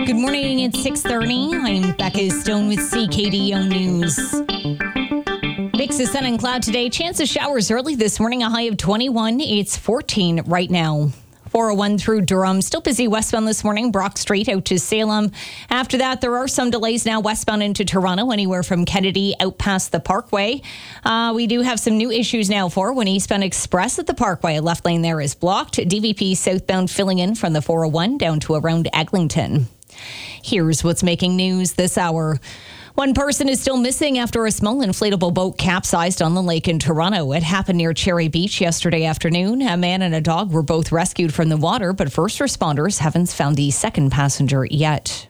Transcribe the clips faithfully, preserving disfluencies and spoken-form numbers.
Good morning, it's six thirty. I'm Becca Stone with C K D O News. Mix of sun and cloud today. Chance of showers early this morning, a high of twenty-one. It's fourteen right now. four oh one through Durham. Still busy westbound this morning. Brock Street out to Salem. After that, there are some delays now westbound into Toronto, anywhere from Kennedy out past the Parkway. Uh, we do have some new issues now for when eastbound Express at the Parkway. A left lane there is blocked. D V P southbound filling in from the four oh one down to around Eglinton. Here's what's making news this hour. One person is still missing after a small inflatable boat capsized on the lake in Toronto. It happened near Cherry Beach yesterday afternoon. A man and a dog were both rescued from the water, but first responders haven't found the second passenger yet.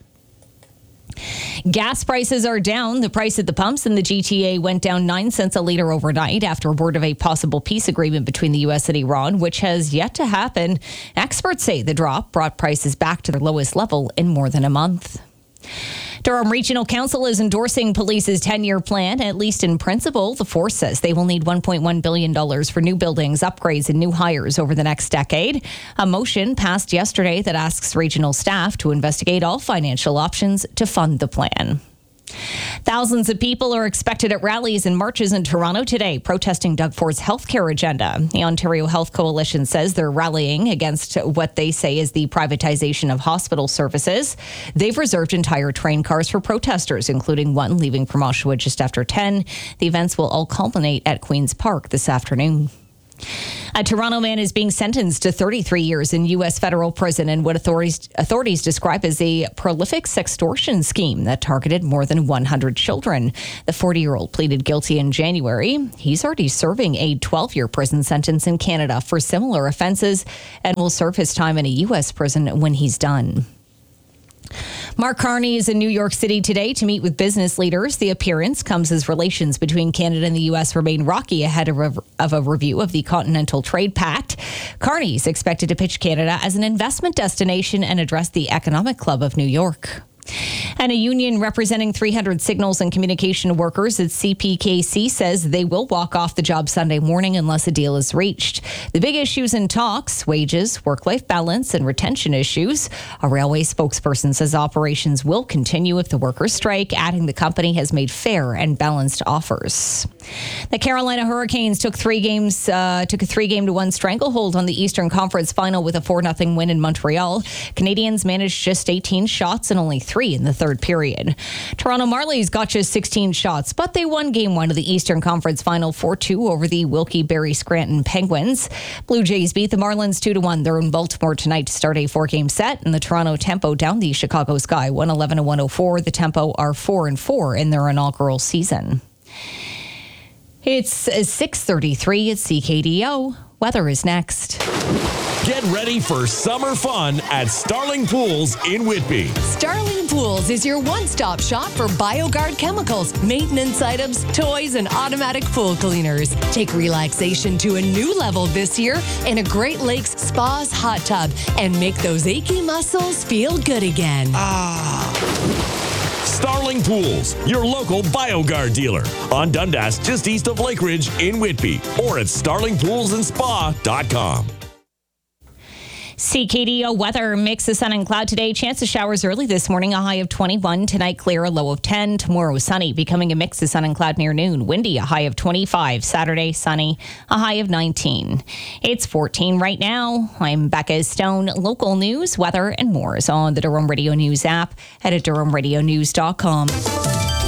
Gas prices are down. The price at the pumps in the G T A went down nine cents a litre overnight after word of a possible peace agreement between the U S and Iran, which has yet to happen. Experts say the drop brought prices back to their lowest level in more than a month. Durham Regional Council is endorsing police's ten-year plan, at least in principle. The force says they will need one point one billion dollars for new buildings, upgrades, and new hires over the next decade. A motion passed yesterday that asks regional staff to investigate all financial options to fund the plan. Thousands of people are expected at rallies and marches in Toronto today, protesting Doug Ford's healthcare agenda. The Ontario Health Coalition says they're rallying against what they say is the privatization of hospital services. They've reserved entire train cars for protesters, including one leaving from Oshawa just after ten. The events will all culminate at Queen's Park this afternoon. A Toronto man is being sentenced to thirty-three years in U S federal prison in what authorities authorities describe as a prolific sextortion scheme that targeted more than one hundred children. The forty-year-old pleaded guilty in January. He's already serving a twelve-year prison sentence in Canada for similar offenses and will serve his time in a U S prison when he's done. Mark Carney is in New York City today to meet with business leaders. The appearance comes as relations between Canada and the U S remain rocky ahead of a, of a review of the Continental Trade Pact. Carney is expected to pitch Canada as an investment destination and address the Economic Club of New York. And a union representing three hundred signals and communication workers at C P K C says they will walk off the job Sunday morning unless a deal is reached. The big issues in talks: wages, work-life balance, and retention issues. A railway spokesperson says operations will continue if the workers strike, adding the company has made fair and balanced offers. The Carolina Hurricanes took three games, uh, took a three-game to one stranglehold on the Eastern Conference Final with a four nothing win in Montreal. Canadians managed just eighteen shots and only three in the third period. Toronto Marlies got just sixteen shots, but they won game one of the Eastern Conference Final four two over the Wilkes-Barre Scranton Penguins. Blue Jays beat the Marlins two to one. They're in Baltimore tonight to start a four-game set, and the Toronto Tempo down the Chicago Sky one eleven to one oh four. The Tempo are four and four in their inaugural season. It's six thirty-three at C K D O. Weather is next. Get ready for summer fun at Starling Pools in Whitby. Starling Pools is your one-stop shop for BioGuard chemicals, maintenance items, toys, and automatic pool cleaners. Take relaxation to a new level this year in a Great Lakes Spas hot tub and make those achy muscles feel good again. Ah. Starling Pools, your local BioGuard dealer. On Dundas, just east of Lake Ridge in Whitby. Or at starling pools and spa dot com. C K D O weather, mix of sun and cloud today. Chance of showers early this morning, a high of twenty-one. Tonight, clear, a low of ten. Tomorrow, sunny, becoming a mix of sun and cloud near noon. Windy, a high of twenty-five. Saturday, sunny, a high of nineteen. It's fourteen right now. I'm Becca Stone. Local news, weather, and more is on the Durham Radio News app at durham radio news dot com.